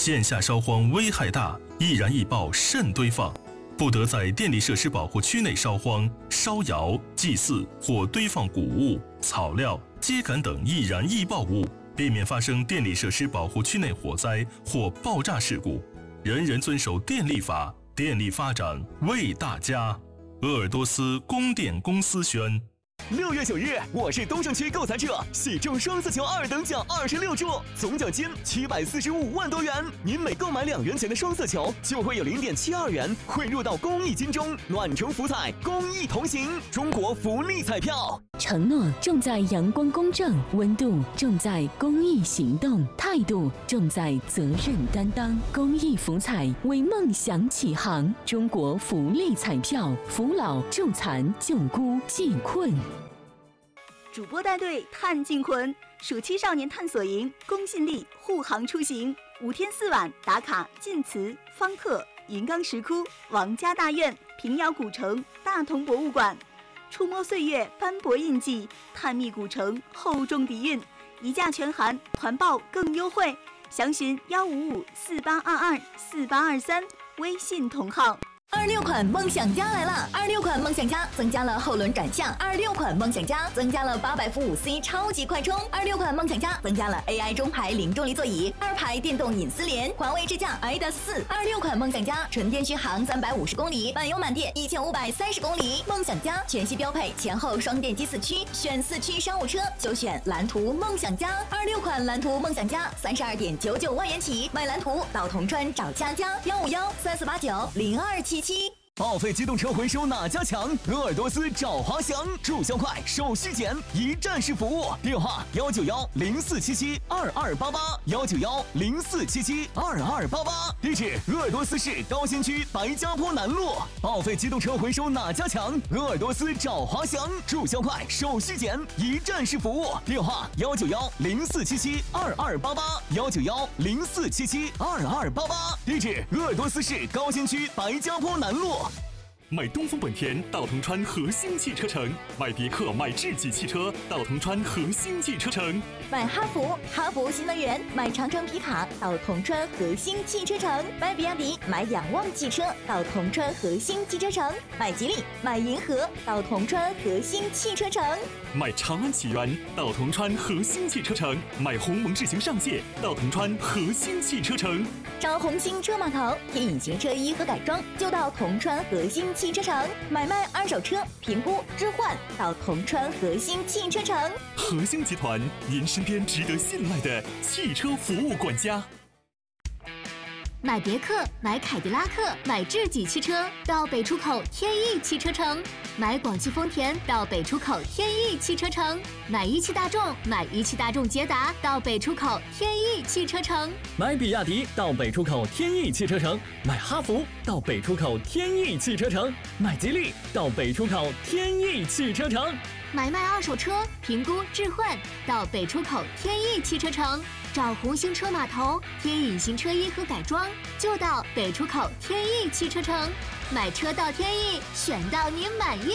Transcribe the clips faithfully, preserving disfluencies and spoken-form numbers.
线下烧荒危害大，易燃易爆慎堆放，不得在电力设施保护区内烧荒、烧窑、祭祀或堆放谷物、草料、秸秆等易燃易爆物，避免发生电力设施保护区内火灾或爆炸事故。人人遵守电力法，电力发展为大家。鄂尔多斯供电公司宣。 六月九日，我是东城区购财者喜中双色球二等奖二十六注，总奖金七百四十五万多元。您每购买两元钱的双色球，就会有零点七二元汇入到公益金中，暖城福彩，公益同行，中国福利彩票。 承诺重在阳光公正，温度重在公益行动，态度重在责任担当。公益福彩为梦想起航，中国福利彩票，扶老助残救孤济困。 主播带队探靖魂，暑期少年探索营，公信力护航出行，五天四晚打卡晋祠、方特、银冈石窟、王家大院、平遥古城、大同博物馆，触摸岁月斑驳印记，探秘古城厚重底蕴，一价全含，团报更优惠，详询幺五五四八二二四八二三，微信同号。 二六款梦想家来了！二六款梦想家增加了后轮转向，二六款梦想家增加了八百伏五 C 超级快充，二六款梦想家增加了 A I 中排零重力座椅，二排电动隐私帘，环卫智驾 I D A S 四。二六款梦想家纯电续航三百五十公里，满油满电一千五百三十公里。梦想家全系标配前后双电机四驱，选四驱商务车就选蓝图梦想家。二六款蓝图梦想家三十二点九九万元起，买蓝图到铜川找佳佳，幺五幺三四八九零二七。 报废机动车回收哪家强？鄂尔多斯找华翔，注销快，手续简，一站式服务。电话幺九幺零四七七二二八八，幺九幺零四七七二二八八。地址鄂尔多斯市高新区白家坡南路。报废机动车回收哪家强？鄂尔多斯找华翔，注销快，手续简，一站式服务。电话幺九幺零四七七二二八八，幺九幺零四七七二二八八。地址鄂尔多斯市高新区白家坡南路。 买东风本田到铜川和兴汽车城，买别克买智己汽车到铜川和兴汽车城， 买哈弗哈弗新能源，买长城皮卡到铜川和兴汽车城，买比亚迪买仰望汽车到铜川和兴汽车城，买吉利买银河到铜川和兴汽车城， 买长安启源到铜川和兴汽车城，买鸿蒙智行上界到铜川和兴汽车城， 找红星车码头贴隐形车衣和改装就到铜川和兴汽车城，买卖二手车评估置换到铜川和兴汽车城。 和兴集团，您身边值得信赖的汽车服务管家。 买别克买凯迪拉克买智己汽车到北出口天翼汽车城，买广汽丰田到北出口天翼汽车城，买一汽大众买一汽大众捷达到北出口天翼汽车城， 买比亚迪到北出口天翼汽车城，买哈弗到北出口天翼汽车城，买吉利到北出口天翼汽车城， 买卖二手车评估置换到北出口天翼汽车城，找红星车码头贴隐形车衣和改装就到北出口天翼汽车城，买车到天翼，选到您满意。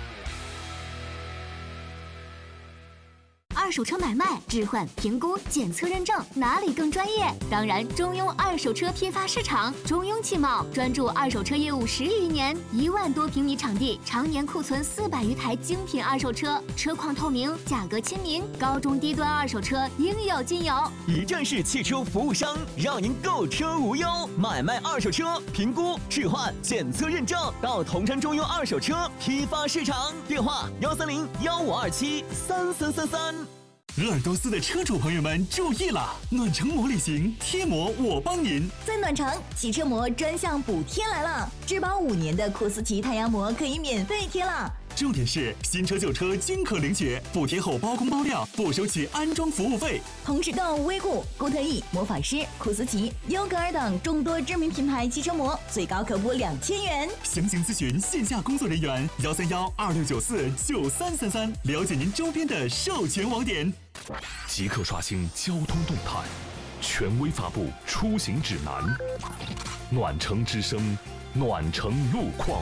二手车买卖、置换、评估、检测认证，哪里更专业？当然，中庸二手车批发市场，中庸汽贸专注二手车业务十余年，一万多平米场地，常年库存四百余台精品二手车，车况透明，价格亲民，高中低端二手车应有尽有。 一站式汽车服务商，让您购车无忧。买卖二手车，评估、置换、检测认证，到铜川中庸二手车批发市场。电话幺三零幺五二七三三三三。 鄂尔多斯的车主朋友们注意了，暖城膜旅行贴膜我帮您。 在暖城汽车膜专项补贴来了，质保五年的库斯奇太阳膜可以免费贴了。 重点是新车旧车均可领取，补贴后包工包料，不收取安装服务费。 同时购威固、固特异、魔法师、库斯奇、优格尔等众多知名品牌汽车膜，最高可补两千元。 详情咨询线下工作人员幺三幺二六九四九三三三，了解您周边的授权网点。 即刻刷新交通动态，权威发布出行指南。暖城之声，暖城路况。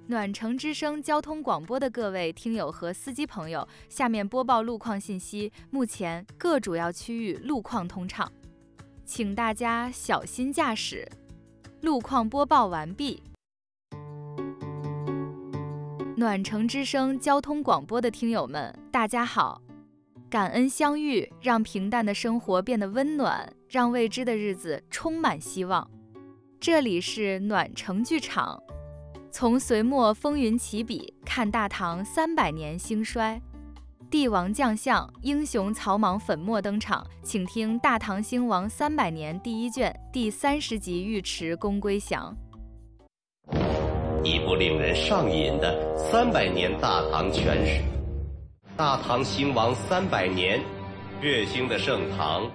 暖城之声交通广播的各位听友和司机朋友，下面播报路况信息。目前各主要区域路况通畅，请大家小心驾驶。路况播报完毕。暖城之声交通广播的听友们，大家好！感恩相遇，让平淡的生活变得温暖，让未知的日子充满希望。这里是暖城剧场。从隋末风云起笔，看大唐三百年兴衰，帝王将相、英雄草莽粉墨登场，请听《大唐兴亡三百年》第一卷第三十集《尉迟公归降》。 一部令人上瘾的三百年大唐全史，大唐兴亡三百年，血腥的盛唐。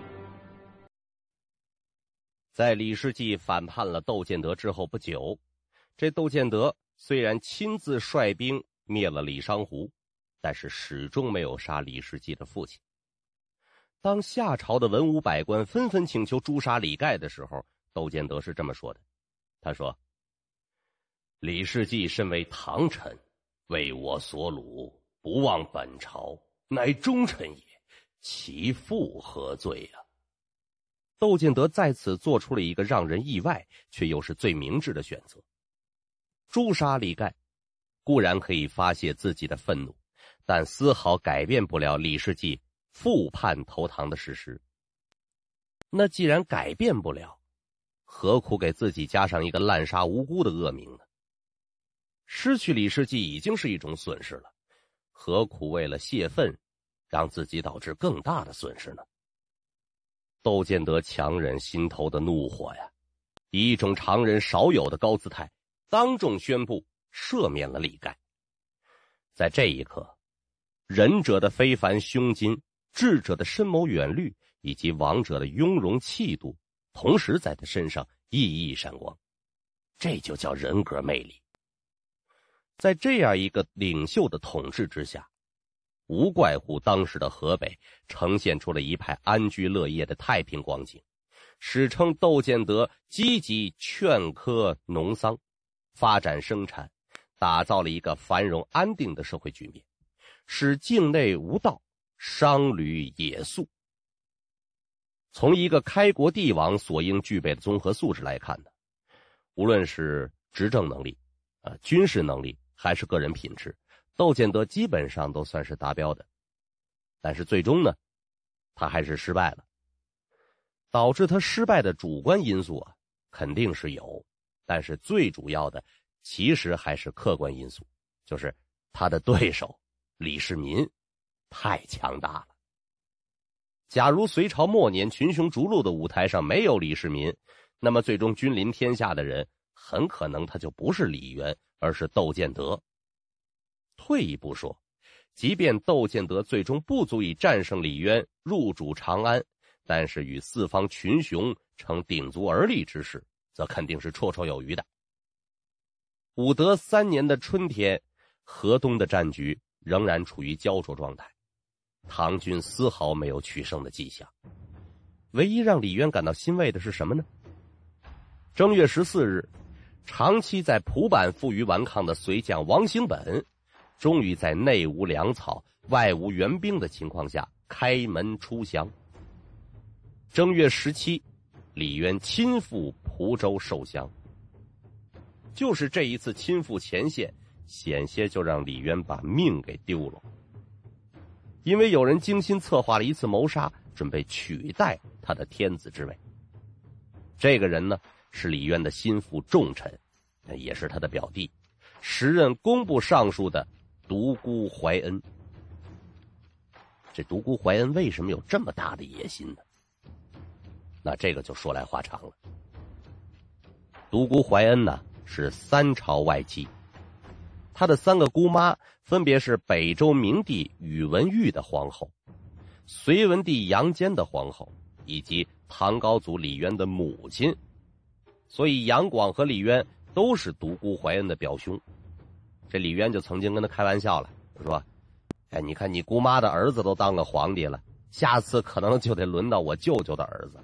在李世继反叛了窦建德之后不久，这窦建德虽然亲自率兵灭了李商胡，但是始终没有杀李世继的父亲。当夏朝的文武百官纷纷请求诛杀李盖的时候，窦建德是这么说的，他说：李世继身为唐臣，为我所虏，不忘本朝，乃忠臣也，其父何罪啊？窦建德在此做出了一个让人意外却又是最明智的选择。诛杀李盖固然可以发泄自己的愤怒，但丝毫改变不了李世继复叛投唐的事实。那既然改变不了，何苦给自己加上一个滥杀无辜的恶名呢？失去李世继已经是一种损失了，何苦为了泄愤让自己导致更大的损失呢？窦建德强忍心头的怒火呀，以一种常人少有的高姿态当众宣布赦免了李盖。在这一刻，仁者的非凡胸襟，智者的深谋远虑，以及王者的雍容气度，同时在他身上熠熠闪光，这就叫人格魅力。在这样一个领袖的统治之下，无怪乎当时的河北呈现出了一派安居乐业的太平光景，史称窦建德积极劝科农桑，发展生产，打造了一个繁荣安定的社会局面，使境内无盗，商旅野宿。从一个开国帝王所应具备的综合素质来看呢，无论是执政能力、呃、军事能力还是个人品质，窦建德基本上都算是达标的。但是最终呢，他还是失败了。导致他失败的主观因素啊，肯定是有，但是最主要的其实还是客观因素，就是他的对手李世民太强大了。假如隋朝末年群雄逐鹿的舞台上没有李世民，那么最终君临天下的人很可能他就不是李渊，而是窦建德。退一步说，即便窦建德最终不足以战胜李渊入主长安，但是与四方群雄成鼎足而立之势，则肯定是绰绰有余的。武德三年的春天，河东的战局仍然处于焦灼状态，唐军丝毫没有取胜的迹象。唯一让李渊感到欣慰的是什么呢？正月十四日，长期在蒲坂负隅顽抗的隋将王兴本，终于在内无粮草、外无援兵的情况下开门出降。正月十七，李渊亲赴蒲州受降。就是这一次亲赴前线，险些就让李渊把命给丢了。因为有人精心策划了一次谋杀，准备取代他的天子之位。这个人呢，是李渊的心腹重臣，也是他的表弟，时任工部尚书的独孤怀恩。这独孤怀恩为什么有这么大的野心呢？那这个就说来话长了。独孤怀恩呢，是三朝外戚，他的三个姑妈分别是北周明帝宇文毓的皇后、隋文帝杨坚的皇后，以及唐高祖李渊的母亲。所以杨广和李渊都是独孤怀恩的表兄。这李渊就曾经跟他开玩笑了，说：哎，你看你姑妈的儿子都当个皇帝了，下次可能就得轮到我舅舅的儿子。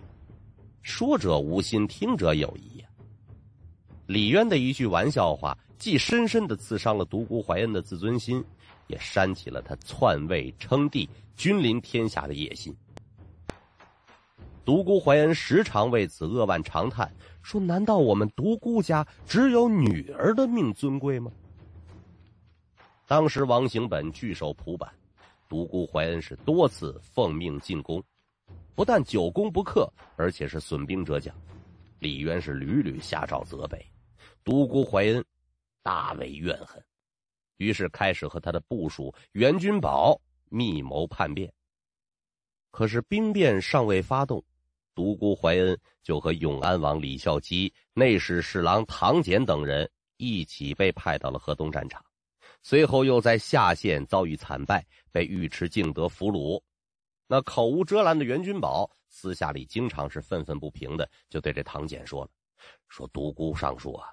说者无心，听者有意呀。李渊的一句玩笑话既深深地刺伤了独孤怀恩的自尊心，也煽起了他篡位称帝、君临天下的野心。独孤怀恩时常为此扼腕长叹，说：“难道我们独孤家只有女儿的命尊贵吗？”当时王行本据守蒲坂，独孤怀恩是多次奉命进攻，不但久攻不克，而且是损兵折将。李渊是屡屡下诏责备，独孤怀恩大为怨恨，于是开始和他的部属袁君宝密谋叛变。可是兵变尚未发动，独孤怀恩就和永安王李孝基、内史侍郎唐俭等人一起被派到了河东战场，随后又在下县遭遇惨败，被尉迟敬德俘虏。那口无遮拦的袁君宝私下里经常是愤愤不平的，就对这唐俭说了，说独孤尚书啊，